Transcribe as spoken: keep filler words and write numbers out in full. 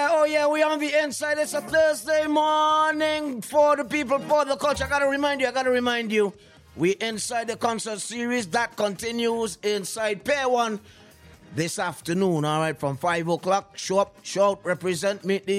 yeah, oh yeah, we on the inside. It's a Thursday morning for the people, for the culture. I gotta remind you, I gotta remind you. We inside the concert series that continues inside Pair One this afternoon, all right, from five o'clock. Show up, shout, represent, meet the